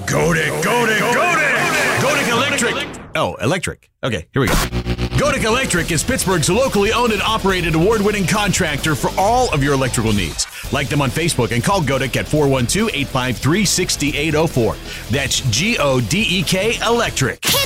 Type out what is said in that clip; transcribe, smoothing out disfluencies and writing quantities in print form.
Godic Electric. Oh, electric. Okay, here we go. Godic Electric is Pittsburgh's locally owned and operated award-winning contractor for all of your electrical needs. Like them on Facebook and call Godic at 412-853-6804. That's Godek Electric.